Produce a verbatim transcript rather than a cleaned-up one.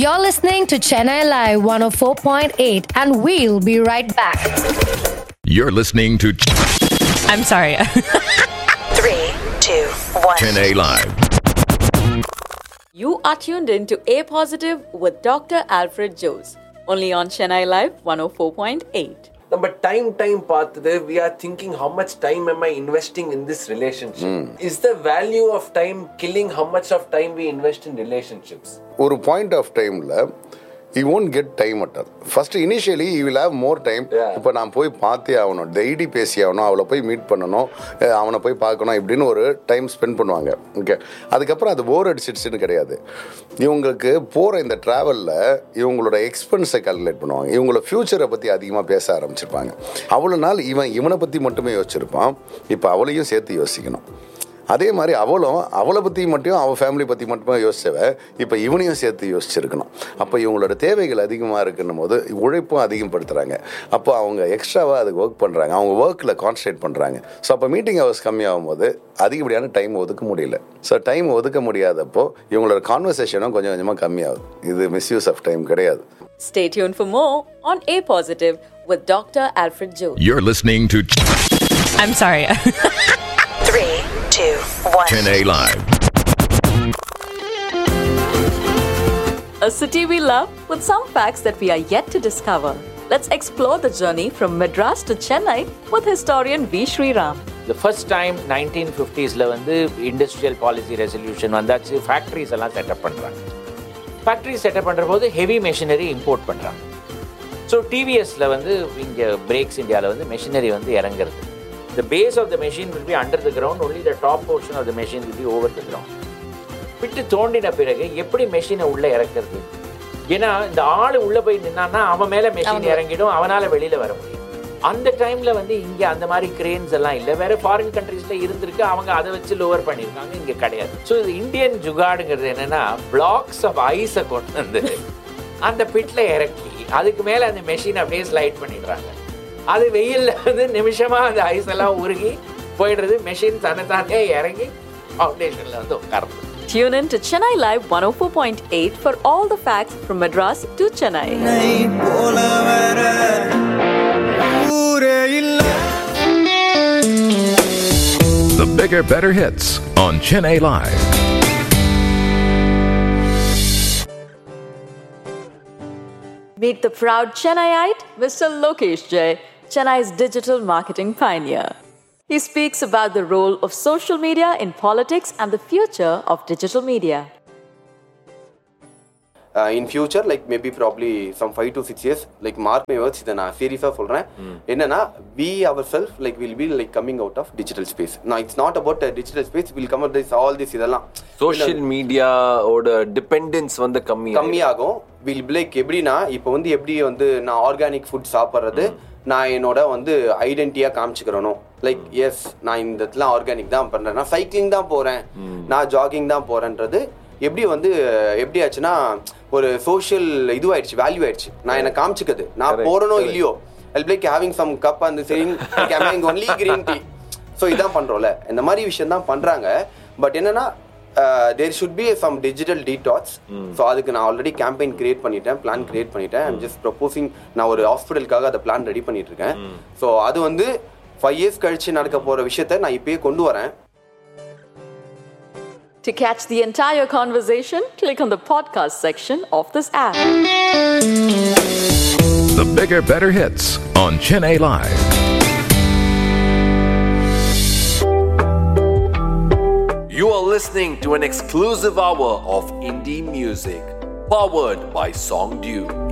You're listening to Chennai Live one oh four point eight and we'll be right back. You're listening to I'm sorry. Three, two, one. Chennai Live. You are tuned in to A Positive with Doctor Alfred Jose, only on Chennai Live one oh four point eight. நம்ம time time பார்த்தது we are thinking how much time am I investing in this relationship? Mm. Is the value of time killing how much of time we invest in relationships? ஒரு point of டைமில் you won't get time at all. First, initially, you will have more time. இப்போ நான் போய் பார்த்தே ஆகணும், daily பேசி ஆகணும், அவளை போய் மீட் பண்ணணும், அவனை போய் பார்க்கணும் இப்படின்னு ஒரு டைம் ஸ்பெண்ட் பண்ணுவாங்க. ஓகே, அதுக்கப்புறம் அது போர் அடிச்சிடுச்சுன்னு கிடையாது. இவங்களுக்கு போகிற இந்த ட்ராவலில் இவங்களோட எக்ஸ்பென்ஸை கால்குலேட் பண்ணுவாங்க. இவங்களோட ஃப்யூச்சரை பற்றி அதிகமாக பேச ஆரம்பிச்சிருப்பாங்க. அவ்வளோ நாள் இவன் இவனை பற்றி மட்டுமே யோசிச்சிருப்பான், இப்போ அவளையும் சேர்த்து யோசிக்கணும். அதே மாதிரி அவளும் அவளை பற்றி மட்டும் அவள் ஃபேமிலி பற்றி மட்டுமே யோசிச்சவ இப்போ இவனையும் சேர்த்து யோசிச்சிருக்கணும். அப்போ இவங்களோட தேவைகள் அதிகமாக இருக்குன்னும் போது உழைப்பும் அதிகப்படுத்துகிறாங்க. அப்போ அவங்க எக்ஸ்ட்ராவாக அதுக்கு ஒர்க் பண்ணுறாங்க, அவங்க ஒர்க்கில் கான்சன்ட்ரேட் பண்ணுறாங்க. ஸோ அப்போ மீட்டிங் ஹவர்ஸ் கம்மியாகும் போது அதிகப்படியான டைம் ஒதுக்க முடியல. ஸோ டைம் ஒதுக்க முடியாதப்போ இவங்களோட கான்வர்சேஷனும் கொஞ்சம் கொஞ்சமாக கம்மியாகுது. இது மிஸ்யூஸ் ஆஃப் டைம் கிடையாது. Stay tuned for more on A Positive with Doctor Alfred Jose. You're listening to I'm sorry. Three, two, one. Chennai Live. A city we love with some facts that we are yet to discover. Let's explore the journey from Madras to Chennai with historian V. Sriram. The first time nineteen fifties la வந்து industrial policy resolution வந்தாச்சு, factories எல்லாம் setup பண்ணுறாங்க. Factory setup பண்ணுற போது heavy machinery import பண்ணுறாங்க. So டிவிஎஸ்ல வந்து இங்கே breaks இந்தியாவில் வந்து மெஷினரி வந்து இறங்குறது. The base of the machine will be under the ground, only the top portion of the machine will be over the ground. விட்டு தோண்டின பிறகு எப்படி மெஷினை உள்ளே இறக்குறது? ஏன்னா இந்த ஆள் உள்ளே போய் நின்னான்னா அவன் மேலே மெஷின் இறங்கிடும், அவனால் வெளியில் வர முடியும். அந்த டைமில் வந்து இங்கே அந்த மாதிரி கிரேன்ஸ் எல்லாம் இல்லை. வேறு ஃபாரின் கண்ட்ரீஸில் இருந்திருக்கு, அவங்க அதை வச்சு லோவர் பண்ணியிருக்காங்க, இங்கே கிடையாது. ஸோ இது இந்தியன் ஜுகாடுங்கிறது என்னென்னா பிளாக்ஸ் ஆஃப் ஐஸை கொண்டு வந்து அந்த பிட்டில் இறக்கி அதுக்கு மேலே அந்த மெஷின் அப்படியே ஸ்லைட் பண்ணிடுறாங்க. அது வெயில்ல வந்து நிமிஷமா அந்த ஐஸ் எல்லாம் உருகி போயிடுறது, மெஷின் தனத்தானே இறங்கி ஃபவுண்டேஷன்ல வந்து உட்காருது. Tune in to Chennai Live one oh four point eight for all the facts from Madras to Chennai. The bigger, better hits on Chennai Live. Meet the proud Chennaiite, Mister Lokesh Jay, Chennai's digital marketing pioneer. He speaks about the role of social media in politics and the future of digital media. Uh, in future, like maybe probably some five to six years, like mark my words, இதை நான் சீரியஸாக சொல்கிறேன். என்னன்னா we ourselves like will be like coming out of digital space. Now it's not about a digital space, we'll come out this all this இதெல்லாம் social மீடியாவோட dependence வந்து கம்மி கம்மியாகும். Will be like எப்படின்னா இப்போ வந்து எப்படி வந்து நான் ஆர்கானிக் ஃபுட் சாப்பிட்றது நான் என்னோட வந்து ஐடென்டிட்டியாக காமிச்சுக்கிறணும். லைக் எஸ் நான் இந்த இடத்துல ஆர்கானிக் தான் பண்ணுறேன், நான் சைக்கிளிங் தான் போகிறேன், நான் ஜாகிங் தான் போகிறேன்றது எப்படி வந்து எப்படி ஆச்சுன்னா ஒரு சோஷியல் இதுவாயிடுச்சு, வேல்யூ ஆயிடுச்சு. நான் என்ன காமிச்சுக்குது, நான் போறனோ இல்லையோ, I like having some cup அந்த saying having only green tea. So இதான் பண்றோம்ல, இந்த மாதிரி விஷயம் தான் பண்றாங்க. பட் என்னன்னா there should be some digital detox. So அதுக்கு நான் ஆல்ரெடி கேம்பெயின் கிரியேட் பண்ணிட்டேன், பிளான் கிரியேட் பண்ணிட்டேன். ஐம் ஜஸ்ட் ப்ரொபோசிங், நான் ஒரு ஹாஸ்பிட்டலுக்காக அதை பிளான் ரெடி பண்ணிட்டு இருக்கேன். ஸோ அது வந்து ஃபைவ் இயர்ஸ் கழிச்சு நடக்க போற விஷயத்த நான் இப்பயே கொண்டு வரேன். To catch the entire conversation, click on the podcast section of this app. The bigger, better hits on Chennai Live. You are listening to an exclusive hour of indie music, powered by Song Due.